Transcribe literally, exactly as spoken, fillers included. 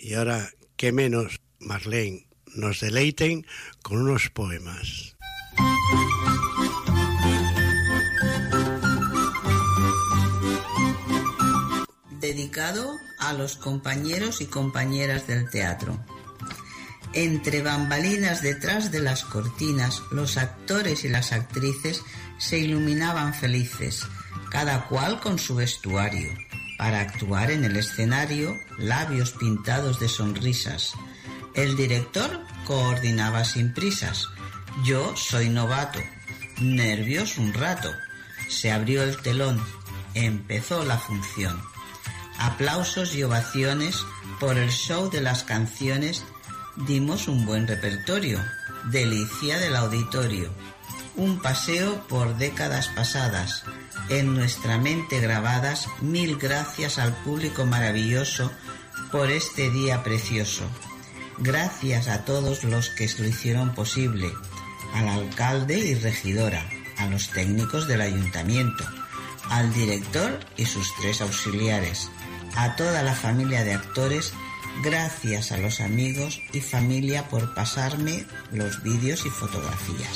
Y ahora, qué menos, Marlene, nos deleiten con unos poemas. Dedicado a los compañeros y compañeras del teatro. Entre bambalinas detrás de las cortinas, los actores y las actrices se iluminaban felices, cada cual con su vestuario, para actuar en el escenario, labios pintados de sonrisas. El director coordinaba sin prisas. Yo soy novato, nervios un rato. Se abrió el telón, empezó la función. Aplausos y ovaciones por el show de las canciones. Dimos un buen repertorio, delicia del auditorio. Un paseo por décadas pasadas, en nuestra mente grabadas. Mil gracias al público maravilloso por este día precioso. Gracias a todos los que lo hicieron posible, al alcalde y regidora, a los técnicos del ayuntamiento, al director y sus tres auxiliares, a toda la familia de actores. Gracias a los amigos y familia por pasarme los vídeos y fotografías.